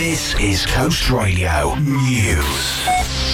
This is Coast Radio News.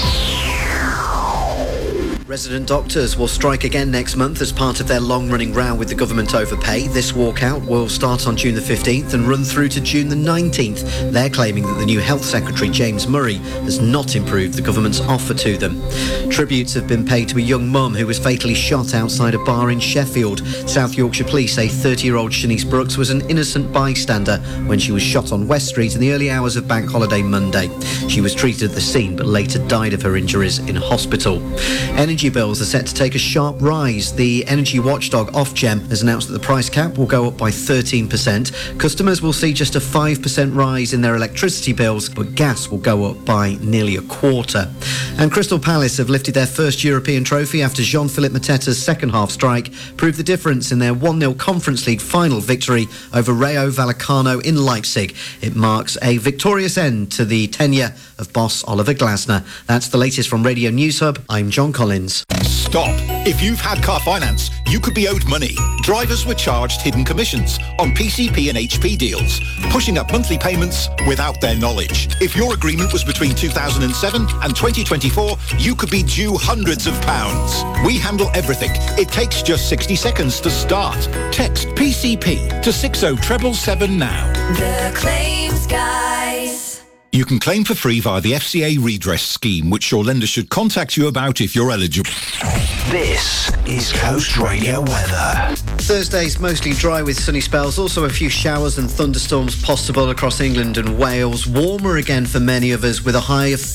Resident doctors will strike again next month as part of their long-running row with the government over pay. This walkout will start on June the 15th and run through to June the 19th. They're claiming that the new Health Secretary, James Murray, has not improved the government's offer to them. Tributes have been paid to a young mum who was fatally shot outside a bar in Sheffield. South Yorkshire police say 30-year-old Shanice Brooks was an innocent bystander when she was shot on West Street in the early hours of Bank Holiday Monday. She was treated at the scene but later died of her injuries in hospital. Energy bills are set to take a sharp rise. The energy watchdog Ofgem has announced that the price cap will go up by 13%. Customers will see just a 5% rise in their electricity bills, but gas will go up by nearly a quarter. And Crystal Palace have lifted their first European trophy after Jean-Philippe Mateta's second-half strike proved the difference in their 1-0 Conference League final victory over Rayo Vallecano in Leipzig. It marks a victorious end to the tenure of boss Oliver Glasner. That's the latest from Radio News Hub. I'm John Collins. Stop. If you've had car finance, you could be owed money. Drivers were charged hidden commissions on PCP and HP deals, pushing up monthly payments without their knowledge. If your agreement was between 2007 and 2024, you could be due hundreds of pounds. We handle everything. It takes just 60 seconds to start. Text PCP to 60777 now. The Claims Guys. You can claim for free via the FCA redress scheme, which your lender should contact you about if you're eligible. This is Coast Radio weather. Thursday's mostly dry with sunny spells, also a few showers and thunderstorms possible across England and Wales. Warmer again for many of us with a high of